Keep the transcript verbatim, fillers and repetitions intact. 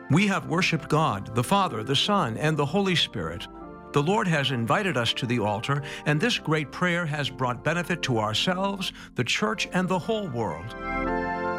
We have worshiped God, the Father, the Son, and the Holy Spirit. The Lord has invited us to the altar, and this great prayer has brought benefit to ourselves, the church, and the whole world.